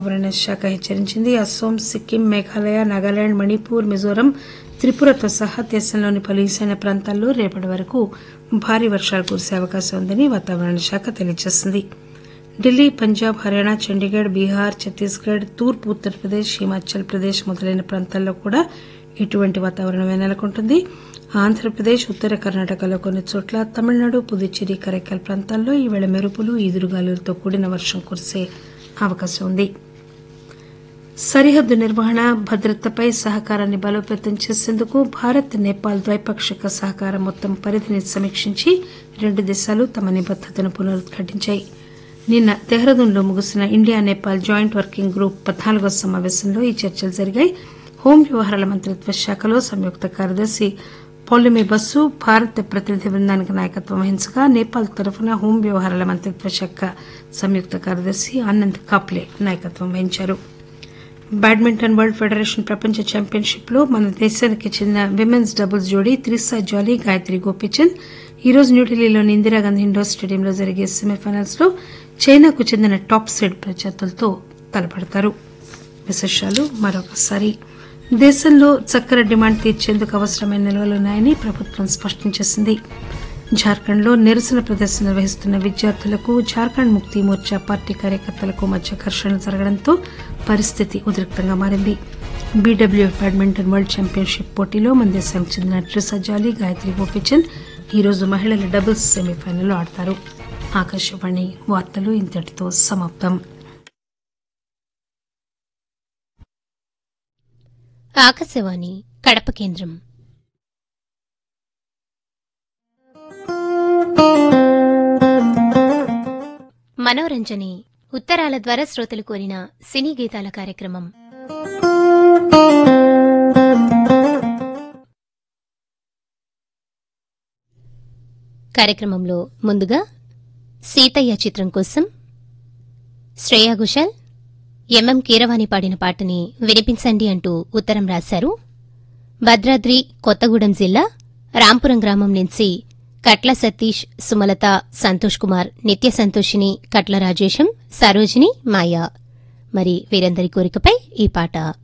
వాతావరణ శాఖ హెచ్చరించింది. అస్సోం, సిక్కిం, మేఘాలయ, నాగాలాండ్, మణిపూర్, మిజోరం, త్రిపురతో సహా దేశంలోని పలు ఈశాన్య ప్రాంతాల్లో రేపటి వరకు భారీ వర్షాలు కురిసే అవకాశం ఉందని వాతావరణ శాఖ తెలియజేసింది. ఢిల్లీ, పంజాబ్, హర్యానా, చండీగఢ్, బీహార్, ఛత్తీస్గఢ్, తూర్పు ఉత్తరప్రదేశ్, హిమాచల్ ప్రదేశ్ మొదలైన ప్రాంతాల్లో కూడా ఇటువంటి వాతావరణమే నెలకొంటుంది. ఆంధ్రప్రదేశ్, ఉత్తర కర్ణాటకలో కొన్ని చోట్ల, తమిళనాడు, పుదుచ్చేరి, కరైకల్ ప్రాంతాల్లో ఈవేళ మెరుపులు, ఈదురుగాలులతో కూడిన వర్షం కురిసే అవకాశం ఉంది. సరిహద్దు నిర్వహణ, భద్రతపై సహకారాన్ని బలోపేతం చేసేందుకు భారత్, నేపాల్ ద్వైపాక్షిక సహకారం మొత్తం పరిధిని సమీక్షించి రెండు దేశాలు తమ నిబద్దతను పునరుద్ఘాటించాయి. నిన్న దెహ్రాదూన్లో ముగిసిన India Nepal joint working group 14వ సమావేశంలో ఈ చర్చలు జరిగాయి. హోం వ్యవహారాల మంత్రిత్వ శాఖలో సంయుక్త కార్యదర్శి పౌలమి బస్సు భారత ప్రతినిధి బృందానికి నాయకత్వం వహించగా, నేపాల్ తరఫున హోం వ్యవహారాల మంత్రిత్వ శాఖ సంయుక్త కార్యదర్శి ఆనంద్ కాప్లే నాయకత్వం వహించారు. బ్యాడ్మింటన్ వరల్డ్ ఫెడరేషన్ ప్రపంచ ఛాంపియన్షిప్ లో మన దేశానికి చెందిన విమెన్స్ డబుల్స్ జోడీ త్రిసా జాలీ, గాయత్రి గోపీచంద్ ఈరోజు న్యూఢిల్లీలోని ఇందిరాగాంధీ ఇండోర్ స్టేడియంలో జరిగే సెమీఫైనల్స్ లో చైనాకు చెందిన టాప్ సీడ్ ప్రత్యర్థులతో తలపడతారు. విశేషాలు మరొకసారి. దేశంలో చక్కెర డిమాండ్ తీర్చేందుకు అవసరమైన నిల్వలున్నాయని ప్రభుత్వం స్పష్టం చేసింది. జార్ఖండ్లో నిరసన ప్రదర్శన నిర్వహిస్తున్న విద్యార్థులకు జార్ఖండ్ ముక్తి మోర్చా పార్టీ కార్యకర్తలకు మధ్య ఘర్షణలు జరగడంతో పరిస్థితి ఉద్రిక్తంగా మారింది. బీడబ్ల్యూఎఫ్ బ్యాడ్మింటన్ వరల్డ్ ఛాంపియన్షిప్ పోటీలో మన దేశానికి చెందిన ట్రిసా జాలీ, గాయత్రి గోపీచంద్ ఈరోజు మహిళల డబుల్స్ సెమీఫైనల్లో ఆడతారు. ఆకాశవాణి వార్తలు ఇంతటితో సమాప్తం. ఆకాశవాణి కడప కేంద్రం. మనోరంజని ఉత్తరాల ద్వారా శ్రోతలు కోరిన సినీ గీతాల కార్యక్రమం. కార్యక్రమంలో ముందుగా సీతయ్య చిత్రం కోసం శ్రేయా ఘోషాల్, ఎంఎం కీరవాణి పాడిన పాటని వినిపించండి అంటూ ఉత్తరం రాశారు. భద్రాద్రి కొత్తగూడెం జిల్లా రాంపురం గ్రామం నుంచి కట్ల సతీష్, సుమలత, సంతోష్ కుమార్, నిత్య సంతోషిని, కట్ల రాజేశం, సరోజిని, మాయా. మరి వీరందరి కోరికపై ఈ పాట.